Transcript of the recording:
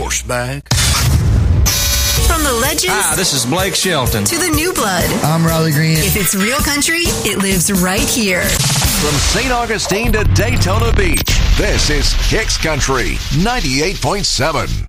Douchebag. From the legends. Hi, this is Blake Shelton. To the new blood. I'm Riley Green. If it's real country, it lives right here. From St. Augustine to Daytona Beach, this is Kicks Country 98.7.